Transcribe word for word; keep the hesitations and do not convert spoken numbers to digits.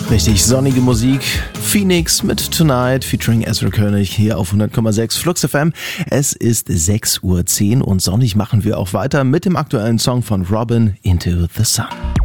Richtig sonnige Musik. Phoenix mit Tonight featuring Ezra König hier auf hundert Komma sechs Flux F M. Es ist sechs Uhr zehn und sonnig machen wir auch weiter mit dem aktuellen Song von Robin, Into the Sun.